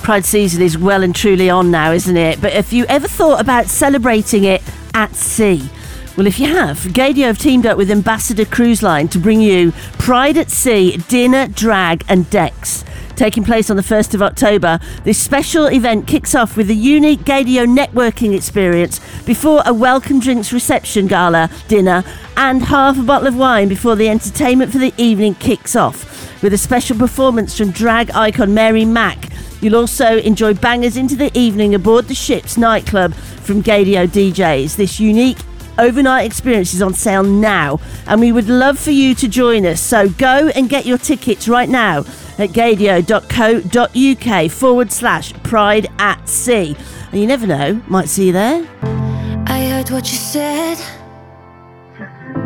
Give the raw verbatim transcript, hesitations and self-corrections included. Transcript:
Pride season is well and truly on now, isn't it? But have you ever thought about celebrating it at sea? Well, if you have, Gaydio have teamed up with Ambassador Cruise Line to bring you Pride at Sea Dinner, Drag and Decks. Taking place on the first of October, this special event kicks off with a unique Gaydio networking experience before a welcome drinks reception gala dinner and half a bottle of wine before the entertainment for the evening kicks off, with a special performance from drag icon Mary Mack. You'll also enjoy bangers into the evening aboard the ship's nightclub from Gaydio D Js. This unique overnight experience is on sale now, and we would love for you to join us. So go and get your tickets right now at gaydio.co.uk forward slash pride at sea. And you never know, might see you there. I heard what you said.